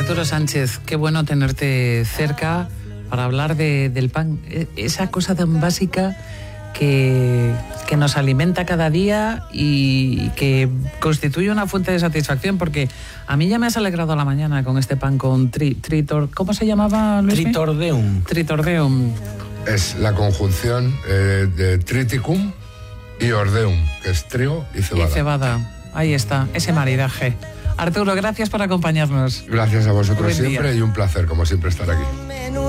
Arturo Sánchez, qué bueno tenerte cerca para hablar del pan, esa cosa tan básica que nos alimenta cada día y que constituye una fuente de satisfacción, porque a mí ya me has alegrado la mañana con este pan con ¿cómo se llamaba, Luis? Tritordeum. Tritordeum. Es la conjunción de triticum y ordeum, que es trigo y cebada. Y cebada, ahí está, ese maridaje. Arturo, gracias por acompañarnos. Gracias a vosotros Buen siempre día. Y un placer, como siempre, estar aquí.